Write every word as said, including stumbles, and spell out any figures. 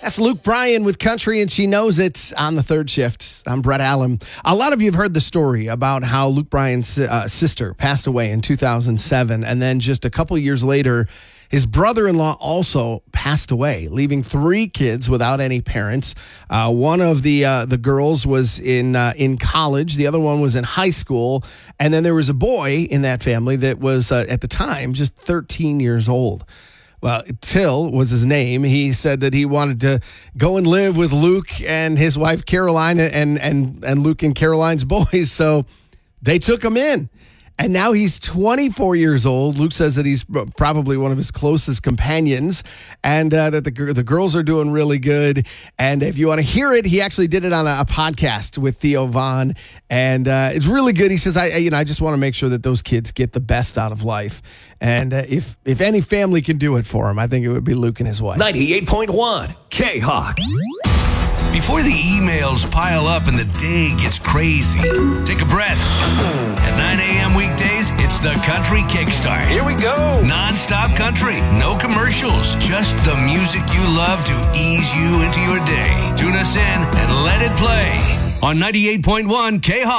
That's Luke Bryan with Country, and she knows it on the third shift. I'm Brett Allen. A lot of you have heard the story about how Luke Bryan's uh, sister passed away in two thousand seven, and then just a couple years later, his brother-in-law also passed away, leaving three kids without any parents. Uh, one of the uh, the girls was in uh, in college. The other one was in high school. And then there was a boy in that family that was, uh, at the time, just thirteen years old. Well, Till was his name. He said that he wanted to go and live with Luke and his wife, Caroline, and, and, and Luke and Caroline's boys. So they took him in. And now he's twenty-four years old. Luke says that he's probably one of his closest companions, and uh, that the the girls are doing really good. And if you want to hear it, he actually did it on a, a podcast with Theo Von, and uh, it's really good. He says, "I you know I just want to make sure that those kids get the best out of life, and uh, if if any family can do it for him, I think it would be Luke and his wife." ninety-eight point one K-Hawk. Before the emails pile up and the day gets crazy, take a breath. At nine a.m. weekdays, it's the Country Kickstart. Here we go. Non-stop country, no commercials, just the music you love to ease you into your day. Tune us in and let it play on ninety-eight point one K-Hawk.